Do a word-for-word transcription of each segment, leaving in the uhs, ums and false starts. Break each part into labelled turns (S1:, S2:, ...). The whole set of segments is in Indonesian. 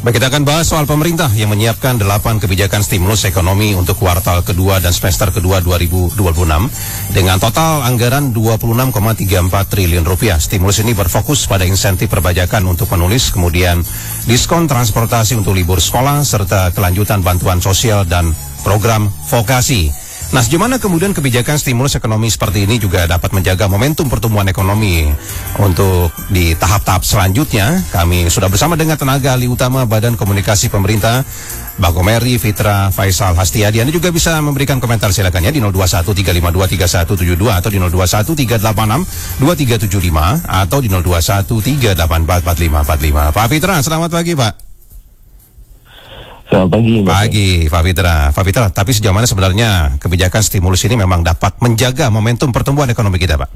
S1: Baik, kita akan bahas soal pemerintah yang menyiapkan delapan kebijakan stimulus ekonomi untuk kuartal kedua dan semester kedua dua ribu dua puluh enam dengan total anggaran dua puluh enam koma tiga empat triliun rupiah. Stimulus ini berfokus pada insentif perpajakan untuk penulis, kemudian diskon transportasi untuk libur sekolah, serta kelanjutan bantuan sosial dan program vokasi. Nah, sejauh kemudian kebijakan stimulus ekonomi seperti ini juga dapat menjaga momentum pertumbuhan ekonomi untuk di tahap-tahap selanjutnya? Kami sudah bersama dengan tenaga ahli utama Badan Komunikasi Pemerintah, Bang Komeri Fitra Faisal Hastiadi. Anda juga bisa memberikan komentar, silakan ya di nol dua satu tiga lima dua tiga satu tujuh dua atau di nol dua satu tiga delapan enam dua tiga tujuh lima atau di nol dua satu tiga delapan empat empat lima empat lima. Pak Fitra, selamat pagi Pak.
S2: Selamat pagi.
S1: Pagi, Pak Fitra. Pak Fitra, tapi sejauh mana sebenarnya kebijakan stimulus ini memang dapat menjaga momentum pertumbuhan ekonomi kita, Pak?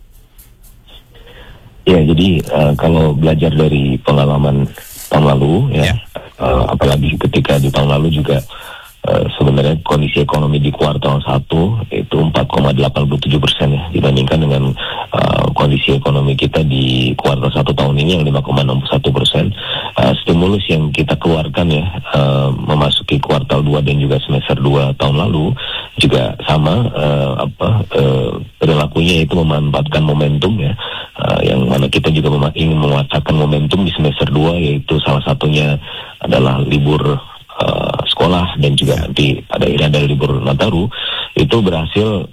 S2: Ya, jadi uh, kalau belajar dari pengalaman tahun lalu, ya, ya. Uh, apalagi ketika di tahun lalu juga uh, sebenarnya kondisi ekonomi di kuartal satu itu empat koma delapan tujuh persen ya, dibandingkan dengan uh, kondisi ekonomi kita di kuartal satu tahun ini yang lima koma enam satu persen. Uh, stimulus yang kita keluarkan ya uh, memasuki kuartal dua dan juga semester dua tahun lalu juga sama uh, apa uh, perilakunya itu memanfaatkan momentum ya, uh, yang mana kita juga mem- ingin memanfaatkan momentum di semester dua, yaitu salah satunya adalah libur uh, sekolah dan juga nanti pada akhirnya ada libur Nataru, itu berhasil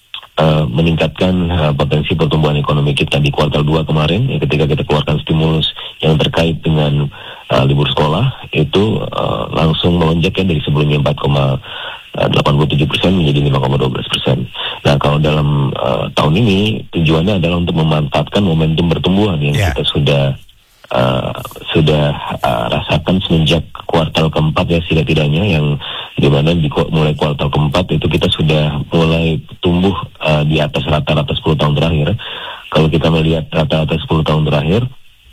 S2: Uh, meningkatkan uh, potensi pertumbuhan ekonomi kita di kuartal dua kemarin ya, ketika kita keluarkan stimulus yang terkait dengan uh, libur sekolah itu uh, langsung melonjak ya dari sebelumnya empat koma delapan tujuh persen menjadi lima koma satu dua persen. Nah, kalau dalam uh, tahun ini tujuannya adalah untuk memanfaatkan momentum pertumbuhan yang yeah. kita sudah Uh, sudah uh, rasakan semenjak kuartal keempat ya, setidaknya yang dimana di mulai kuartal keempat itu kita sudah mulai tumbuh uh, di atas rata-rata sepuluh tahun terakhir. Kalau kita melihat rata-rata sepuluh tahun terakhir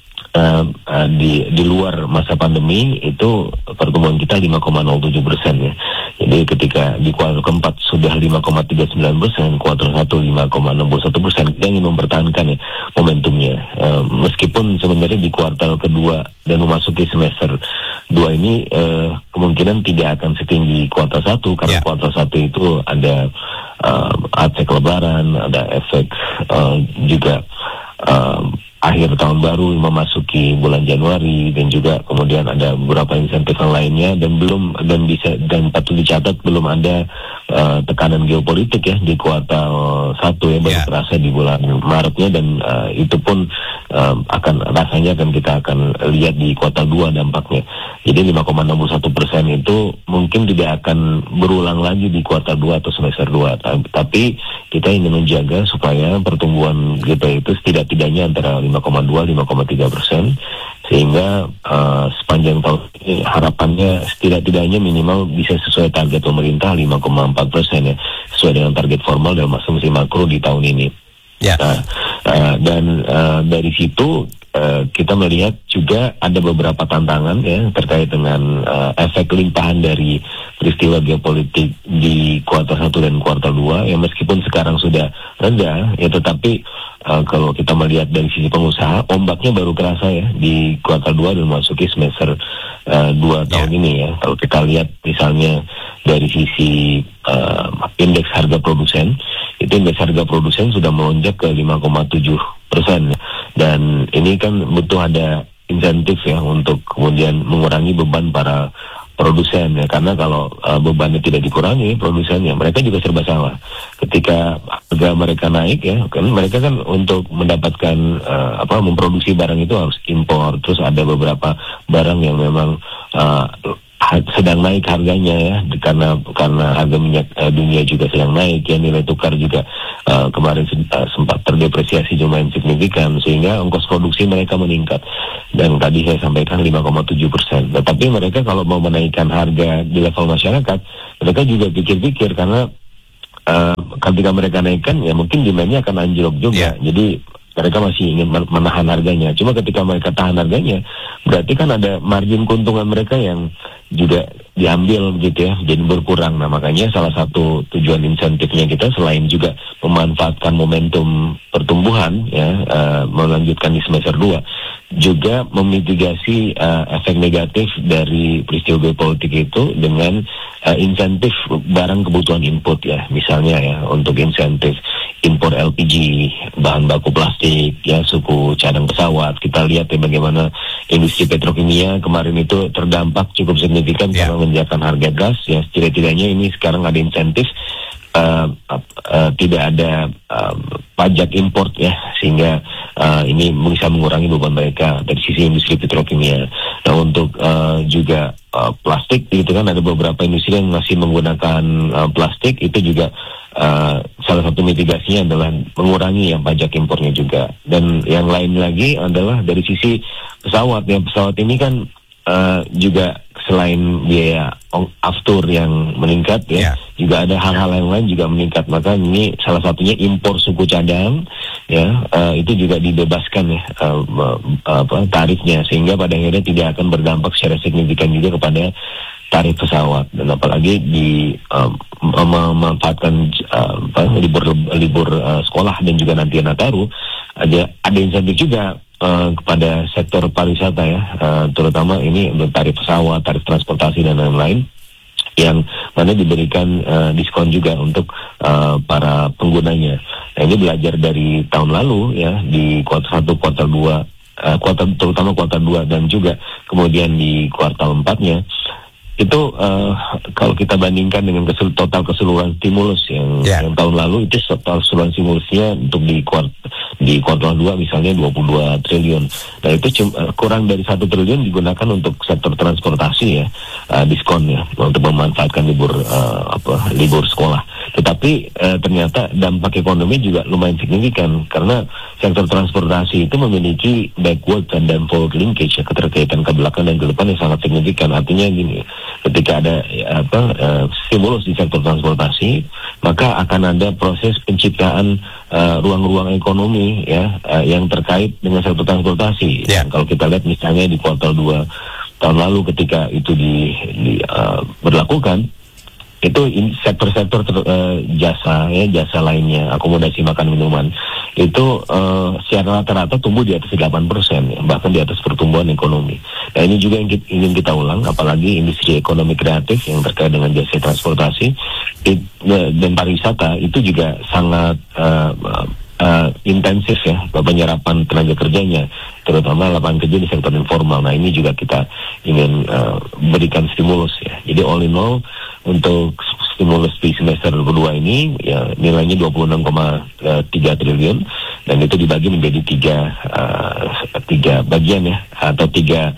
S2: uh, uh, di di luar masa pandemi itu pertumbuhan kita lima koma nol tujuh persen ya. Jadi ketika di kuartal keempat sudah lima koma tiga sembilan persen, kuartal satu lima koma enam satu persen, kita ingin mempertahankan ya momentumnya. Uh, meskipun sebenarnya di kuartal kedua dan memasuki semester dua ini uh, kemungkinan tidak akan setinggi kuartal satu, karena yeah. kuartal satu itu ada uh, efek lebaran, ada efek uh, juga uh, akhir tahun baru memasuki bulan Januari, dan juga kemudian ada beberapa insentif yang lainnya, dan belum dan bisa dan patut dicatat belum ada uh, tekanan geopolitik ya di kuartal satu yang baru yeah. terasa di bulan Maretnya, dan uh, itu pun uh, akan rasanya akan kita akan lihat di kuartal dua dampaknya. Jadi lima koma enam satu persen itu mungkin tidak akan berulang lagi di kuartal dua atau semester dua, tapi kita ingin menjaga supaya pertumbuhan kita itu setidak-tidaknya antara lima koma dua sampai lima koma tiga persen, sehingga uh, sepanjang tahun ini harapannya setidak-tidaknya minimal bisa sesuai target pemerintah lima koma empat persen ya, sesuai dengan target formal dalam asumsi makro di tahun ini. Yeah. Nah, uh, dan uh, dari situ uh, kita melihat juga ada beberapa tantangan ya terkait dengan uh, efek limpahan dari peristiwa geopolitik di kuartal satu dan kuartal dua, ya meskipun sekarang sudah rendah ya, tetapi Uh, kalau kita melihat dari sisi pengusaha, ombaknya baru terasa ya di kuartal dua dan memasuki semester uh, dua tahun yeah. ini ya. Kalau kita lihat misalnya dari sisi uh, indeks harga produsen, itu indeks harga produsen sudah melonjak ke lima koma tujuh persen, dan ini kan butuh ada insentif ya untuk kemudian mengurangi beban para produsen ya, karena kalau uh, bebannya tidak dikurangi produsennya, mereka juga serba salah. Ketika harga mereka naik ya, kan mereka kan untuk mendapatkan uh, apa memproduksi barang itu harus impor, terus ada beberapa barang yang memang uh, sedang naik harganya ya, karena karena harga minyak uh, dunia juga sedang naik ya, nilai tukar juga uh, kemarin uh, sempat terdepresiasi lumayan signifikan, sehingga ongkos produksi mereka meningkat, dan tadi saya sampaikan lima koma tujuh persen. Tetapi mereka kalau mau menaikkan harga di level masyarakat, mereka juga pikir-pikir, karena uh, ketika mereka naikkan ya mungkin demand-nya akan anjlok juga. Yeah. Jadi mereka masih ingin menahan harganya. Cuma ketika mereka tahan harganya, berarti kan ada margin keuntungan mereka yang juga diambil gitu ya, jadi berkurang. Nah, makanya salah satu tujuan insentifnya kita selain juga memanfaatkan momentum pertumbuhan ya, uh, melanjutkan di semester dua, juga memitigasi uh, efek negatif dari peristiwa geopolitik itu dengan uh, insentif barang kebutuhan input ya, misalnya ya untuk insentif impor L P G, bahan baku plastik, ya suku cadang pesawat. Kita lihat ya bagaimana industri petrokimia kemarin itu terdampak cukup signifikan yeah. karena menjakan harga gas ya. Setidaknya ini sekarang ada insentif. Uh, uh, tidak ada uh, pajak import ya, sehingga uh, ini bisa mengurangi beban mereka dari sisi industri petrokimia. Nah untuk uh, juga uh, plastik itu kan ada beberapa industri yang masih menggunakan uh, plastik, itu juga uh, salah satu mitigasinya adalah mengurangi yang pajak impornya juga. Dan yang lain lagi adalah dari sisi pesawat ya, pesawat ini kan uh, juga selain biaya aftur yang meningkat ya, yeah. juga ada hal-hal yang lain juga meningkat. Maka ini salah satunya impor suku cadang ya, uh, itu juga dibebaskan ya uh, uh, apa, tarifnya, sehingga pada akhirnya tidak akan berdampak secara signifikan juga kepada tarif pesawat. Dan apalagi di uh, memanfaatkan uh, apa, libur libur uh, sekolah dan juga nanti Nataru, ada ada insentif juga Uh, kepada sektor pariwisata ya, uh, terutama ini tarif pesawat, tarif transportasi dan lain-lain, yang mana diberikan uh, diskon juga untuk uh, para penggunanya. Nah ini belajar dari tahun lalu ya, di kuartal satu, kuartal dua, uh, kuartal terutama kuartal dua dan juga kemudian di kuartal empatnya. Itu uh, kalau kita bandingkan dengan kesul total keseluruhan stimulus yang, yeah. yang tahun lalu, itu total keseluruhan stimulusnya untuk di kuart di kuartal dua misalnya dua puluh dua triliun. Nah itu uh, kurang dari satu triliun digunakan untuk sektor transportasi ya, uh, diskon ya, untuk memanfaatkan libur uh, apa libur sekolah. Tetapi uh, ternyata dampak ekonomi juga lumayan signifikan, karena sektor transportasi itu memiliki backward dan forward linkage ya, keterkaitan ke belakang dan ke depan yang sangat signifikan. Artinya gini, ketika ada ya, apa uh, stimulus di sektor transportasi, maka akan ada proses penciptaan uh, ruang-ruang ekonomi ya uh, yang terkait dengan sektor transportasi. Yeah. Kalau kita lihat misalnya di kuartal dua tahun lalu ketika itu di, di uh, berlakukan, itu sektor-sektor uh, jasa ya, jasa lainnya, akomodasi makan minuman, itu uh, secara rata-rata tumbuh di atas delapan persen ya, bahkan di atas pertumbuhan ekonomi. Nah ini juga yang kita, ingin kita ulang, apalagi industri ekonomi kreatif yang terkait dengan jasa transportasi it, uh, dan pariwisata itu juga sangat uh, uh, intensif ya penyerapan tenaga kerjanya, terutama lapangan kerja di sektor informal. Nah ini juga kita ingin uh, berikan stimulus ya. Jadi all in all untuk stimulus di semester kedua ini ya nilainya dua puluh enam koma tiga triliun, dan itu dibagi menjadi tiga uh, tiga bagian ya, atau tiga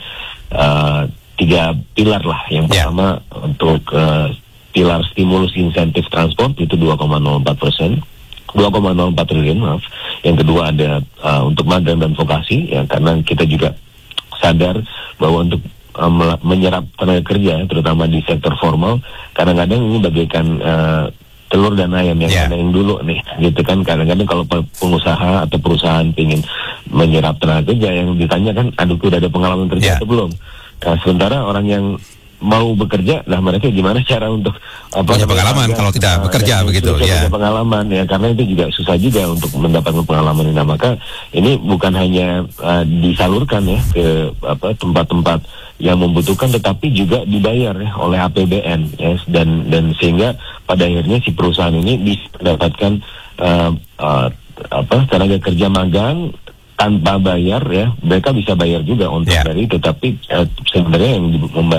S2: uh, tiga pilar lah. Yang pertama yeah. untuk uh, pilar stimulus insentif transport itu dua koma nol empat persen, dua koma nol empat triliun maaf. Yang kedua ada uh, untuk magang dan vokasi ya, karena kita juga sadar bahwa untuk uh, menyerap tenaga kerja terutama di sektor formal, kadang-kadang ini bagaikan uh, telur dan ayam yang yeah. ada yang dulu nih gitu kan. Kadang-kadang kalau pengusaha atau perusahaan ingin menyerap tenaga kerja, yang ditanya kan aduh udah ada pengalaman kerja yeah. atau belum. Nah, sementara orang yang mau bekerja, nah mereka gimana cara untuk apa,
S1: punya pengalaman harga, kalau tidak uh, bekerja begitu ya.
S2: Punya pengalaman ya, karena itu juga susah juga untuk mendapatkan pengalaman ini. Nah, maka ini bukan hanya uh, disalurkan ya ke apa tempat-tempat yang membutuhkan, tetapi juga dibayar ya oleh A P B N ya, dan dan sehingga pada akhirnya si perusahaan ini bisa mendapatkan uh, uh, apa tenaga kerja magang tanpa bayar ya, mereka bisa bayar juga untuk yeah. dari itu, tapi uh, sebenarnya yang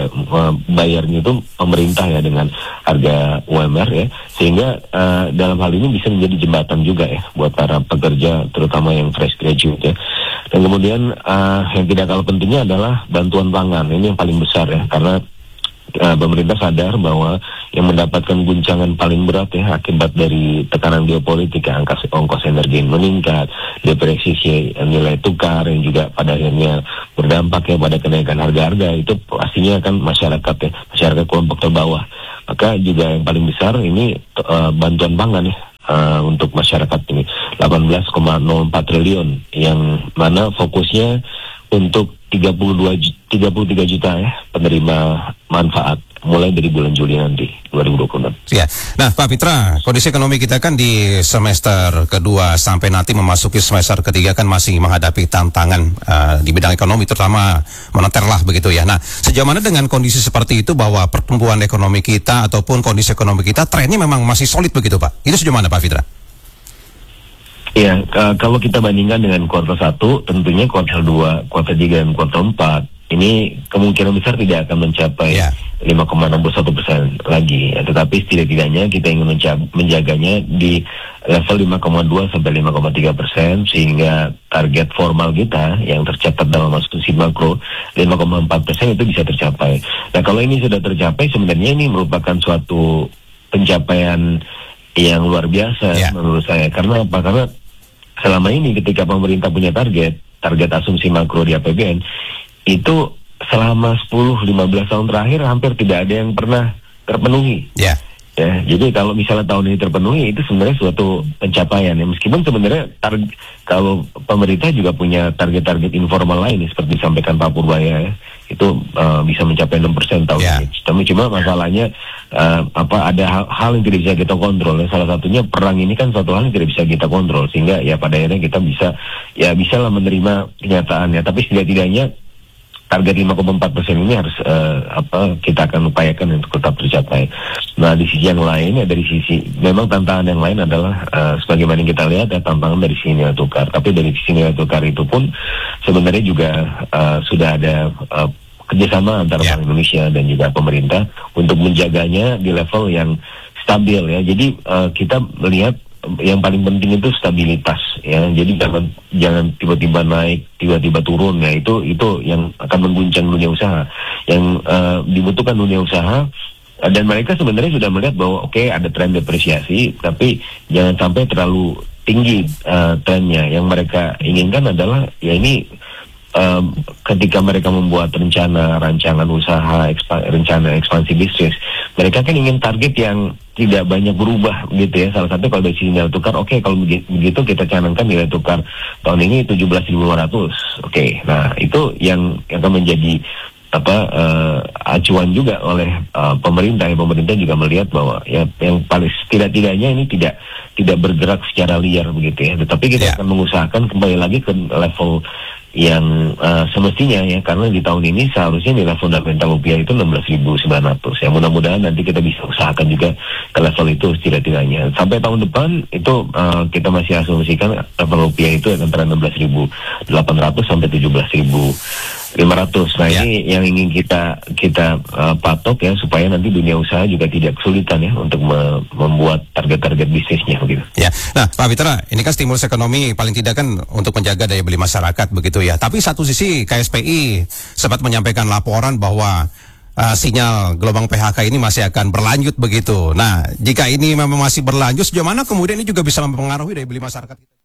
S2: membayarnya itu pemerintah ya dengan harga U M R ya, sehingga uh, dalam hal ini bisa menjadi jembatan juga ya buat para pekerja terutama yang fresh graduate ya. Dan kemudian uh, yang tidak kalah pentingnya adalah bantuan pangan, ini yang paling besar ya, karena Uh, pemerintah sadar bahwa yang mendapatkan guncangan paling berat ya akibat dari tekanan geopolitik ya, angka ongkos energi yang meningkat, depresiasi nilai tukar yang juga pada akhirnya berdampak ya pada kenaikan harga-harga, itu pastinya kan masyarakat ya, masyarakat kelompok terbawah. Maka juga yang paling besar ini uh, bantuan pangan ya uh, untuk masyarakat ini delapan belas koma nol empat triliun, yang mana fokusnya untuk tiga puluh dua, tiga puluh tiga juta ya penerima manfaat mulai dari bulan Juli nanti dua ribu dua puluh enam.
S1: Ya. Nah, Pak Fitra, kondisi ekonomi kita kan di semester kedua sampai nanti memasuki semester ketiga kan masih menghadapi tantangan uh, di bidang ekonomi, terutama moneter lah begitu ya. Nah, sejauh mana dengan kondisi seperti itu bahwa pertumbuhan ekonomi kita ataupun kondisi ekonomi kita trennya memang masih solid begitu, Pak? Itu sejauh mana, Pak Fitra?
S2: Ya, uh, kalau kita bandingkan dengan kuartal satu, tentunya kuartal dua, kuartal tiga, dan kuartal empat, ini kemungkinan besar tidak akan mencapai yeah. lima koma enam satu persen lagi. Ya, tetapi setidak-tidaknya kita ingin menjaganya di level lima koma dua sampai lima koma tiga persen, sehingga target formal kita yang tercatat dalam asumsi makro lima koma empat persen itu bisa tercapai. Nah, kalau ini sudah tercapai, sebenarnya ini merupakan suatu pencapaian yang luar biasa yeah. menurut saya. Karena apa? Karena selama ini ketika pemerintah punya target, target asumsi makro di A P B N, itu selama sepuluh sampai lima belas tahun terakhir hampir tidak ada yang pernah terpenuhi. Ya. Ya, jadi kalau misalnya tahun ini terpenuhi, itu sebenarnya suatu pencapaian ya. Meskipun sebenarnya target, kalau pemerintah juga punya target-target informal lain seperti disampaikan Pak Purbaya ya, itu uh, bisa mencapai enam persen tahun yeah. ini. Tapi cuma masalahnya uh, apa ada hal, hal yang tidak bisa kita kontrol ya. Salah satunya perang ini kan suatu hal yang tidak bisa kita kontrol, sehingga ya pada akhirnya kita bisa ya bisa lah menerima kenyataannya. Tapi setidak-tidaknya target lima koma empat persen ini harus uh, apa kita akan upayakan untuk tetap tercapai. Nah, di sisi yang lain ya, dari sisi memang tantangan yang lain adalah uh, sebagaimana yang kita lihat ya, tantangan dari sisi nilai tukar. Tapi dari sisi nilai tukar itu pun sebenarnya juga uh, sudah ada uh, kerjasama antara yeah. Bank Indonesia dan juga pemerintah untuk menjaganya di level yang stabil ya. Jadi uh, kita melihat yang paling penting itu stabilitas ya. Jadi jangan jangan tiba-tiba naik, tiba-tiba turun ya. Itu itu yang akan mengguncang dunia usaha. Yang uh, dibutuhkan dunia usaha, uh, dan mereka sebenarnya sudah melihat bahwa oke okay, ada tren depresiasi, tapi jangan sampai terlalu tinggi uh, trennya. Yang mereka inginkan adalah ya ini um, ketika mereka membuat rencana rancangan usaha, ekspa, rencana ekspansi bisnis, mereka kan ingin target yang tidak banyak berubah gitu ya. Salah satu kalau dari sisi nilai tukar, oke okay, kalau begitu kita canangkan nilai tukar tahun ini tujuh belas ribu lima ratus. Oke, okay, nah itu yang akan menjadi apa uh, acuan juga oleh uh, pemerintah. Ya, pemerintah juga melihat bahwa ya yang paling tidak-tidaknya ini tidak tidak bergerak secara liar begitu ya. Tetapi kita yeah. akan mengusahakan kembali lagi ke level yang uh, semestinya ya, karena di tahun ini seharusnya nilai fundamental rupiah itu enam belas ribu sembilan ratus ya. Mudah-mudahan nanti kita bisa usahakan juga ke level itu setidak-tidaknya. Sampai tahun depan itu uh, kita masih asumsikan level rupiah itu antara enam belas ribu delapan ratus sampai tujuh belas ribu lima ratus. Nah ya. Ini yang ingin kita kita uh, patok ya, supaya nanti dunia usaha juga tidak kesulitan ya untuk me membuat target-target bisnisnya begitu. Ya.
S1: Nah, Pak Fitra, ini kan stimulus ekonomi paling tidak kan untuk menjaga daya beli masyarakat begitu ya. Tapi satu sisi K S P I sempat menyampaikan laporan bahwa uh, sinyal gelombang P H K ini masih akan berlanjut begitu. Nah, jika ini memang masih berlanjut, sejauh mana kemudian ini juga bisa mempengaruhi daya beli masyarakat?